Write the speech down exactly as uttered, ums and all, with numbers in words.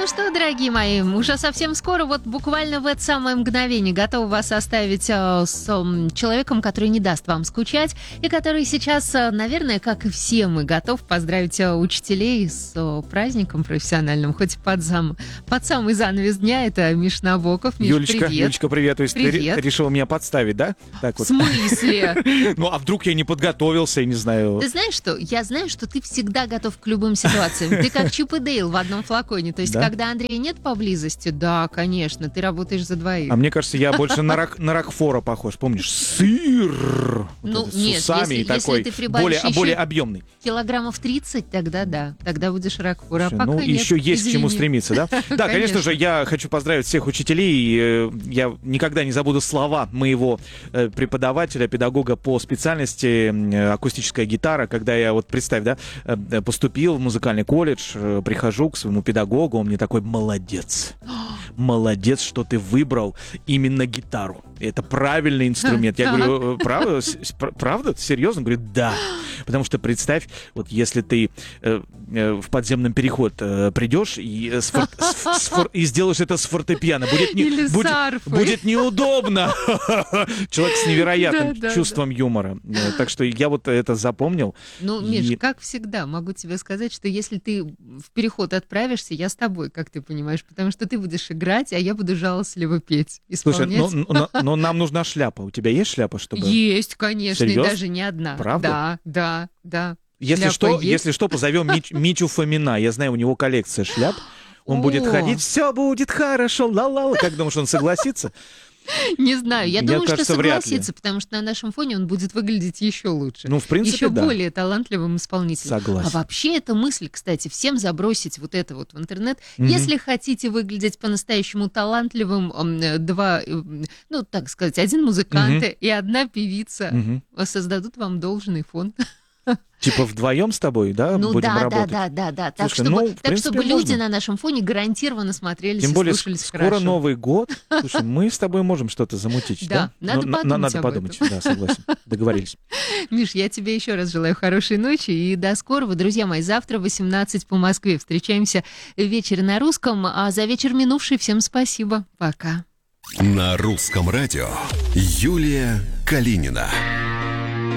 Ну что, дорогие мои, уже совсем скоро, вот буквально в это самое мгновение, готова вас оставить э, с э, человеком, который не даст вам скучать, и который сейчас, э, наверное, как и все мы, готов поздравить э, учителей с э, праздником профессиональным, хоть под, зам, под самый занавес дня. Это Миш Набоков. Миш, Юлечка, привет. Юлечка, привет. То есть Привет. ты решила меня подставить, да? Так вот. В смысле? Ну, а вдруг я не подготовился, я не знаю. Ты знаешь что? Я знаю, что ты всегда готов к любым ситуациям. Ты как Чип и Дейл в одном флаконе. То есть, Да? когда Андрея нет поблизости, да, конечно, ты работаешь за двоих. А мне кажется, я больше на, рак, на Рокфора похож. Помнишь? Сыр! Ну, Вот нет, с усами если- и такой, если ты прибавишь более, еще- более объемный. Килограммов тридцать, тогда да. Тогда будешь Рокфор. А Слушай, пока ну, нет, еще есть к чему извини. стремиться, да? Да, конечно же, я хочу поздравить всех учителей. Э, Я никогда не забуду слова моего э, преподавателя, педагога по специальности э, акустическая гитара. Когда я, вот представь, да, э, поступил в музыкальный колледж, э, прихожу к своему педагогу, он мне такой: молодец. Молодец, что ты выбрал именно гитару. Это правильный инструмент. Я говорю: правда? С- с- пр- Правда? Серьезно? Он говорит: да. Потому что представь, вот если ты э, э, в подземный переход э, придешь и, э, с фор- с- с фор- и сделаешь это с фортепиано, будет, не- Или с будет, арфой. будет неудобно. Человек с невероятным Да, да, чувством юмора. Э, Так что я вот это запомнил. Ну, И- Миш, как всегда, могу тебе сказать, что если ты в переход отправишься, я с тобой, как ты понимаешь, потому что ты будешь играть, а я буду жалостливо петь, Слушай, исполнять. ну, но, но нам нужна шляпа. У тебя есть шляпа, чтобы... Есть, конечно, Серьёз? и даже не одна. Правда? Да, да, да. Если Шляпа что, есть. если что, позовем Мич- Митю Фомина. Я знаю, у него коллекция шляп. Он О. будет ходить, все будет хорошо, ла-ла-ла. Как думаешь, он согласится? Не знаю, я Мне думаю, кажется, что вряд ли. согласится, потому что на нашем фоне он будет выглядеть еще лучше. Ну, в принципе, еще да. более талантливым исполнителем. Согласен. А вообще эта мысль, кстати, всем забросить вот это вот в интернет. Мгм. Если хотите выглядеть по-настоящему талантливым, м, э, два, э, ну, так сказать, один музыкант Мгм. и одна певица Мгм. создадут вам должный фон. Типа вдвоем с тобой, да, Ну будем да, работать? да, да, да, да. Так, Слушай, чтобы, ну, в так принципе, чтобы люди можно. на нашем фоне гарантированно смотрелись Тем и более, слушались ск- скоро хорошо. Новый год. Слушай, мы с тобой можем что-то замутить, Да, да? надо Ну, на- подумать Надо об подумать, этом. да, согласен. Договорились. Миш, я тебе еще раз желаю хорошей ночи и до скорого. Друзья мои, завтра в восемнадцать по Москве встречаемся в вечере на русском, а за вечер минувший всем спасибо. Пока. На русском радио Юлия Калинина.